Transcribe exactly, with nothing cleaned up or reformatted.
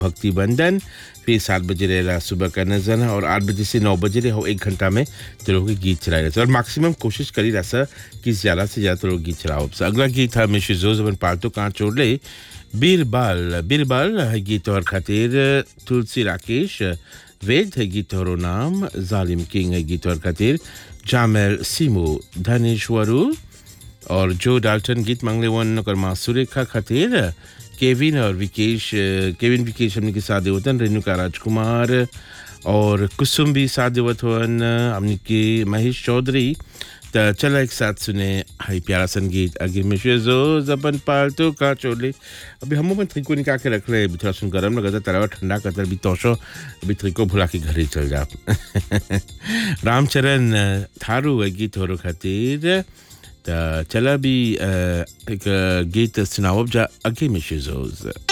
भक्ति बंधन, फिर सात बजे रहेला सुबह का नजर और आठ बजे से नौ बजे रहे हो एक घंटा में तो लोग गीत चलाए रहते और मैक्सिमम कोशिश करी रहा सर कि ज़्यादा से ज़्यादा लोग गीत चलाओ। अगला गीत था मिश जोज अपन पालतू कहाँ छोड़ ले बीरबाल बीरबाल है गीत और खातिर तुलसी राकेश वेद है गीत और नाम जालिम किंग है गीत और खातिर जामेल सीमो धनेश्वरू और जो डाल्टन गीत मांगले वन कर माँ सुरेखा खातिर केविन और विकेश केविन विकेश हमने के साथ देवतन रेणुका राजकुमार और कुसुम भी साथ देवतवन हमने के महेश चौधरी तो चला एक साथ सुने हाई प्यारा संगीत आगे में जो जबन पालतू का चोले अभी हम अपन त्रिको निकाल के रख रहे थोड़ा सुन गरम लगा था तलावा ठंडा करता अभी तोशो अभी त्रिको भुला के घर ही चल जा रामचरण थारू गीत हो खातिर चला भी एक गीत सुनाओ जा आगे में